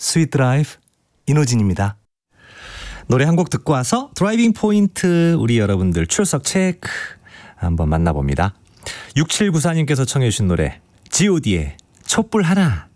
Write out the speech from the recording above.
스윗 드라이브 이노진입니다. 노래 한 곡 듣고 와서 드라이빙 포인트 우리 여러분들 출석 체크 한번 만나봅니다. 6794님께서 청해 주신 노래 god의 촛불 하나.